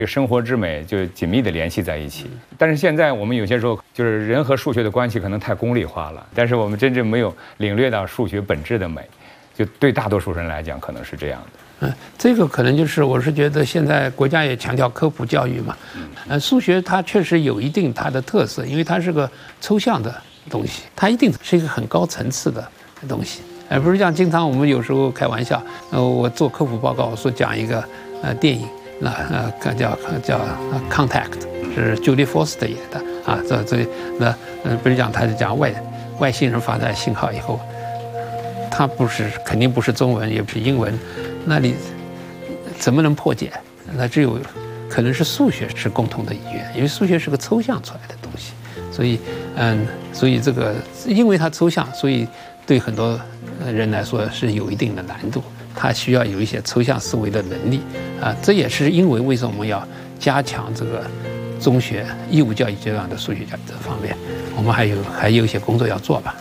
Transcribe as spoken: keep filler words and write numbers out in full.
生活之美就紧密地联系在一起。但是现在我们有些时候就是人和数学的关系可能太功利化了，但是我们真正没有领略到数学本质的美，就对大多数人来讲可能是这样的。 嗯，这个可能就是我是觉得现在国家也强调科普教育嘛，呃，数学它确实有一定它的特色，因为它是个抽象的东西，它一定是一个很高层次的东西，而不是像经常我们有时候开玩笑，呃，我做科普报告，我说讲一个呃电影。那呃叫叫 Contact 是 Julie Foster 演的啊，这这那呃不是讲他是讲外外星人发来信号以后，他不是肯定不是中文也不是英文，那你怎么能破解？那只有可能是数学是共同的语言，因为数学是个抽象出来的东西，所以嗯，所以这个因为它抽象，所以对很多人来说是有一定的难度。它需要有一些抽象思维的能力啊，这也是因为为什么我们要加强这个中学义务教育阶段的数学教育这方面，我们还有还有一些工作要做吧。